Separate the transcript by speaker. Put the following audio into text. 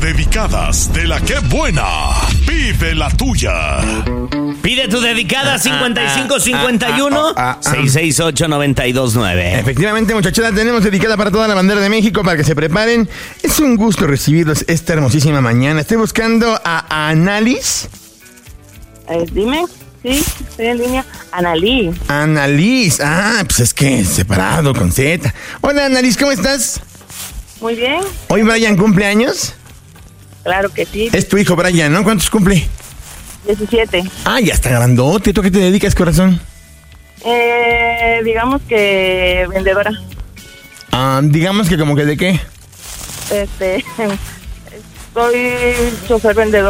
Speaker 1: Dedicadas de la que buena. Pide la tuya.
Speaker 2: Pide tu dedicada 5551-668-929.
Speaker 3: Efectivamente, muchachada, tenemos dedicada para toda la bandera de México para que se preparen. Es un gusto recibirlos esta hermosísima mañana. Estoy buscando a Annalise.
Speaker 4: Dime, sí, estoy en línea. Annalise.
Speaker 3: Annalise, pues es que separado con Z. Hola, Annalise, ¿cómo estás?
Speaker 4: Muy bien.
Speaker 3: ¿Hoy Brian cumple años?
Speaker 4: Claro que sí.
Speaker 3: Es tu hijo Brian, ¿no? ¿Cuántos cumple?
Speaker 4: 17.
Speaker 3: Ya está grandote. ¿Tú a qué te dedicas, corazón?
Speaker 4: Digamos que vendedora.
Speaker 3: Digamos que como que ¿de qué?
Speaker 4: Soy chofer vendedor